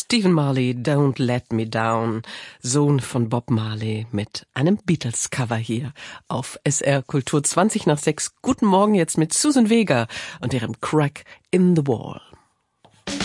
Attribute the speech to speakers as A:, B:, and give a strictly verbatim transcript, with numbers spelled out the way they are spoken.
A: Stephen Marley, Don't Let Me Down, Sohn von Bob Marley, mit einem Beatles-Cover hier auf S R Kultur zwanzig nach sechs. Guten Morgen jetzt mit Susan Vega und ihrem Crack in the Wall.